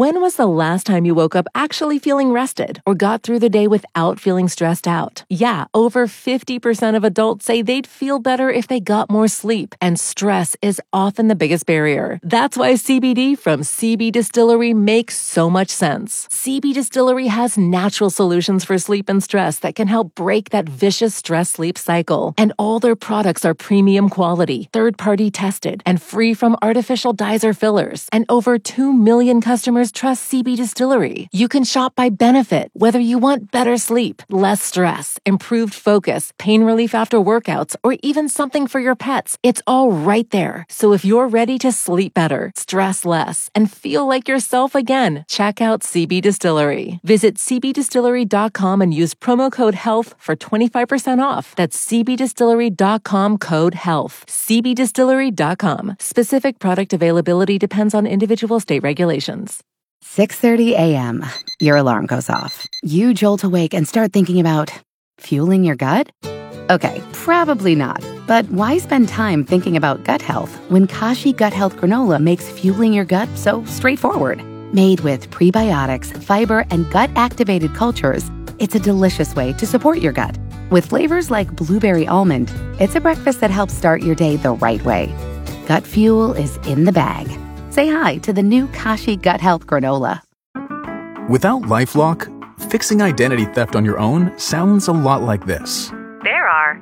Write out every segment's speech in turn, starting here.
When was the last time you woke up actually feeling rested or got through the day without feeling stressed out? Yeah, over 50% of adults say they'd feel better if they got more sleep, and stress is often the biggest barrier. That's why CBD from CB Distillery makes so much sense. CB Distillery has natural solutions for sleep and stress that can help break that vicious stress-sleep cycle. And all their products are premium quality, third-party tested, and free from artificial dyes or fillers. And over 2 million customers trust CB Distillery. You can shop by benefit, whether you want better sleep, less stress, improved focus, pain relief after workouts, or even something for your pets. It's all right there. So if you're ready to sleep better, stress less, and feel like yourself again, check out CB Distillery. Visit cbdistillery.com and use promo code HEALTH for 25% off. That's cbdistillery.com, code HEALTH. cbdistillery.com. Specific product availability depends on individual state regulations. 6:30 a.m. Your alarm goes off. You jolt awake and start thinking about fueling your gut? Okay, probably not. But why spend time thinking about gut health when Kashi Gut Health Granola makes fueling your gut so straightforward? Made with prebiotics, fiber, and gut-activated cultures, it's a delicious way to support your gut. With flavors like blueberry almond, it's a breakfast that helps start your day the right way. Gut fuel is in the bag. Say hi to the new Kashi Gut Health Granola. Without LifeLock, fixing identity theft on your own sounds a lot like this. There are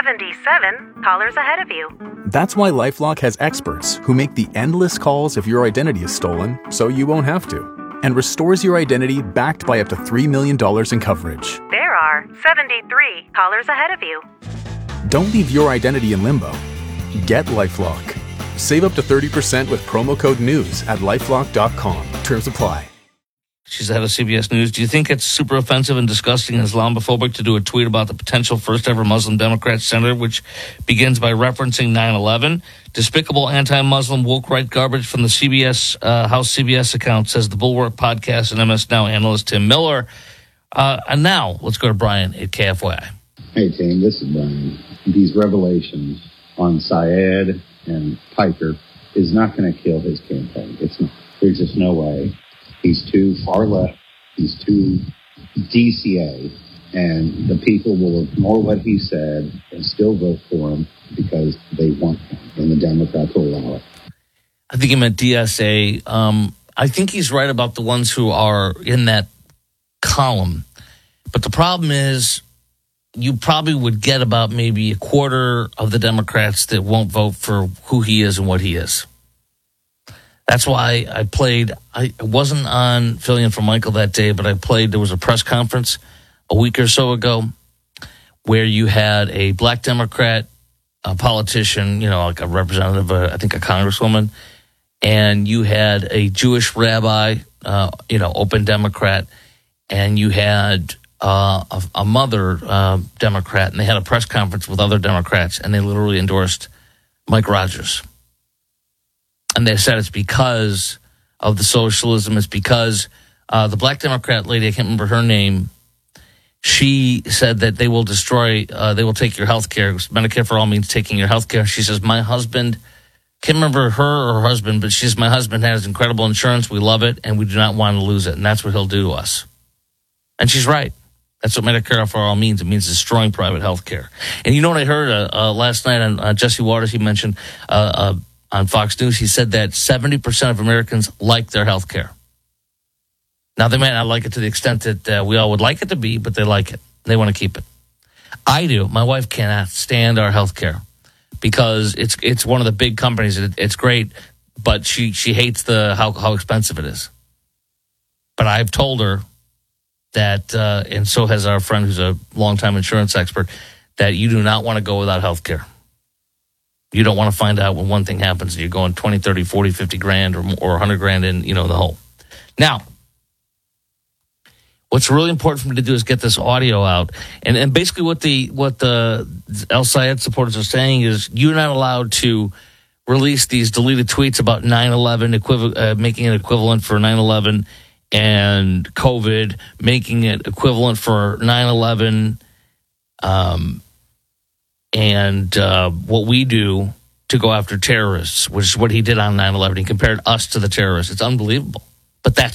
77 callers ahead of you. That's why LifeLock has experts who make the endless calls if your identity is stolen, so you won't have to, and restores your identity backed by up to $3 million in coverage. There are 73 callers ahead of you. Don't leave your identity in limbo. Get LifeLock. Save up to 30% with promo code NEWS at LifeLock.com. Terms apply. She's the head of CBS News. Do you think it's super offensive and disgusting and Islamophobic to do a tweet about the potential first ever Muslim Democrat senator, which begins by referencing 9/11? Despicable anti-Muslim woke right garbage from the CBS House CBS account, says the Bulwark podcast and MS Now analyst Tim Miller. And now let's go to Brian at KFYI. Hey, Tim, this is Brian. These revelations on Syed and Piker is not going to kill his campaign. It's not. There's just no way. He's too far left. He's too DCA. And the people will ignore what he said and still vote for him because they want him. And the Democrats will allow it. I think he meant DSA. I think he's right about the ones who are in that column. But the problem is, you probably would get about maybe a quarter of the Democrats that won't vote for who he is and what he is. That's why I wasn't on filling in for Michael that day, but there was a press conference a week or so ago where you had a black Democrat, a politician, like a representative, I think a congresswoman, and you had a Jewish rabbi, open Democrat, and you had a mother Democrat, and they had a press conference with other Democrats, and they literally endorsed Mike Rogers. And they said it's because of the socialism. It's because the black Democrat lady, I can't remember her name, she said that they will they will take your health care. Medicare for all means taking your health care. She says, my husband, can't remember her or her husband, but she says, my husband has incredible insurance. We love it, and we do not want to lose it. And that's what he'll do to us. And she's right. That's what Medicare for all means. It means destroying private health care. And you know what I heard last night on Jesse Waters? He mentioned on Fox News, he said that 70% of Americans like their health care. Now, they might not like it to the extent that we all would like it to be, but they like it. They want to keep it. I do. My wife cannot stand our health care because it's one of the big companies. It's great, but she hates how expensive it is. But I've told her that, and so has our friend who's a longtime insurance expert, that you do not want to go without health care. You don't want to find out when one thing happens and you're going 20, 30, 40, 50 grand or 100 grand in, the hole. Now, what's really important for me to do is get this audio out. And basically what the El Sayed supporters are saying is you're not allowed to release these deleted tweets about 9/11, making it equivalent for 9/11 and COVID, making it equivalent for 9/11, and what we do to go after terrorists, which is what he did on 9/11. He compared us to the terrorists. It's unbelievable. But that's